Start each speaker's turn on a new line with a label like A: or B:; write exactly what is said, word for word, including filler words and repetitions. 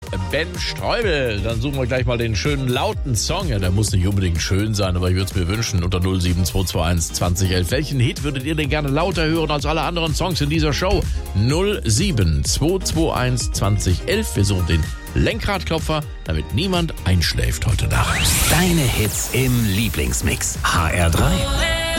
A: Ben Streubel. Dann suchen wir gleich mal den schönen lauten Song. Ja, der muss nicht unbedingt schön sein, aber ich würde es mir wünschen. Unter null sieben zwei zwei eins zwanzig elf. Welchen Hit würdet ihr denn gerne lauter hören als alle anderen Songs in dieser Show? null sieben zwei zwei eins zwanzig elf. Wir suchen den Lenkradklopfer, damit niemand einschläft heute Nacht.
B: Deine Hits im Lieblingsmix. H R drei.